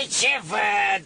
ce văd?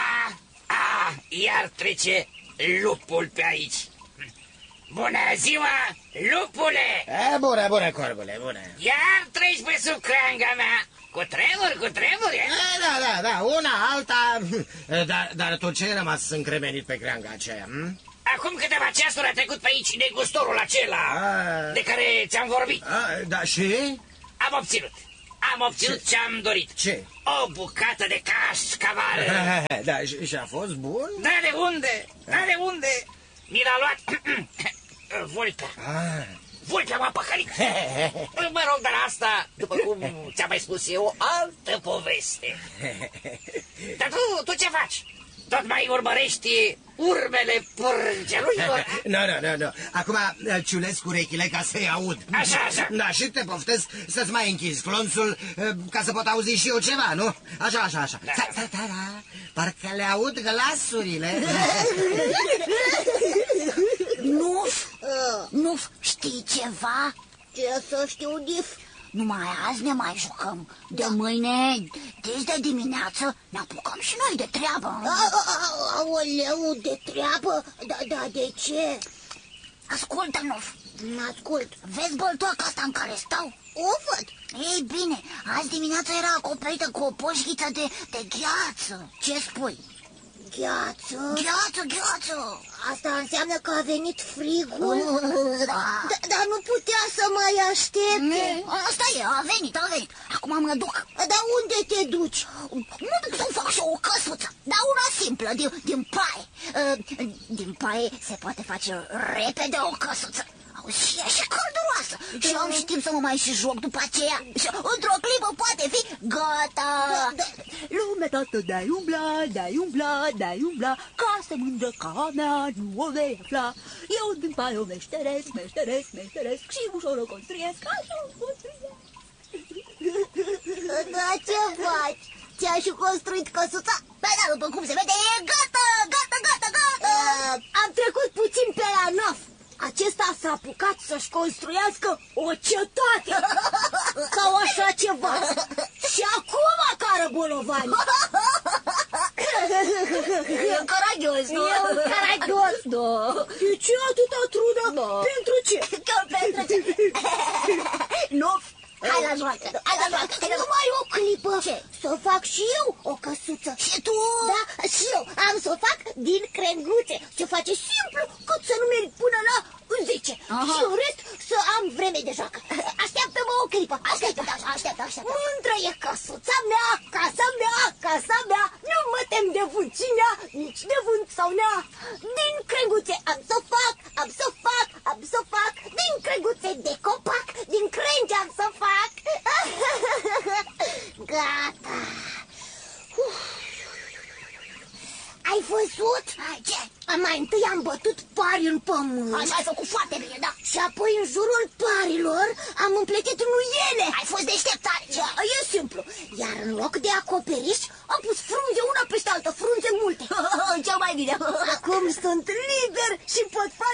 Iar trece lupul pe aici. Bună ziua, lupule! Bună, corbule, bună. Iar treci pe sub creanga mea. Cu tremuri, e? Da, una, alta. Dar tu ce ai rămas încremenit pe creanga aceea? Acum câteva ceasuri a trecut pe aici negustorul acela de care ți-am vorbit. Da, și? Am obținut ce-am dorit. Ce? O bucată de cașcaval. Da, și a fost bun? Da, de unde? Mi l-a luat Vulpea. Vulpea m-a păcălit. Mă rog, dar asta, după cum ți-am mai spus eu, o altă poveste. Dar tu ce faci? Tot mai urmărești urmele părgelui? Nu. Acum ciulesc urechile ca să-i aud. Așa. Da, și te poftesc să-ți mai închizi clonțul ca să pot auzi și eu ceva, nu? Așa. Da. Parcă le aud glasurile. Nu, știi ceva? Ce să știu, Dif? Numai azi ne mai jucăm. De mâine, de dimineață, ne apucăm și noi de treabă. Aoleu, de treabă? Da, de ce? Ascultă, Nuf. Ascult. Vezi băltoaca asta în care stau? O văd. Ei bine, azi dimineața era acoperită cu o poșghiță de gheață. Ce spui? Gheață? Gheață. Asta înseamnă că a venit frigul? Da. Dar nu putea să mai aștepte. Asta e, a venit. Acum mă duc. Dar unde te duci? Mă duc să fac și o căsuță, dar una simplă, din paie. Din paie se poate face repede o căsuță. Și e și călduroasă. Și am și timp să mă mai și joc după aceea. Și într-o clipă poate fi gata. Lumea toată de-ai umbla, ca să mândră ca mea nu o vei afla. Eu din paie o meșteresc și ușor o construiesc, așa o construiesc. Da, ce faci? Ți-ai și construit căsuța? Da, după cum se vede, e gata. Am trecut puțin pe la Naf. Acesta s-a apucat să-și construiască o cetate sau așa ceva. Și acum cară bolovani. E caragios, nu? De ce atâta trudă? Pentru ce? Chiar pentru ce? Nu? Hai la joacă. Numai o clipă. Ce? Să fac și eu o căsuță. Și tu? Da, și eu am să o fac din crenguțe. Se face simplu, cât să nu merg până la 10. Și în rest să am vreme de joacă. Așteaptă-mă o clipă. Așteaptă. Mândră e căsuța mea, casa mea. Nu mă tem de vâncimea, nici de vânt sau nea. Din crenguțe am să fac. Din crenguțe de copac, din crengi am să fac. Gata. Ai văzut? Ce? Mai întâi am bătut pari în pământ. Așa ai făcut foarte bine, da. Și apoi în jurul parilor am împletit nuiele. Ai fost deșteptare. Da, e simplu. Iar în loc de acoperiș am pus frunze una peste altă, frunze multe. Cel mai bine. Acum sunt liber și pot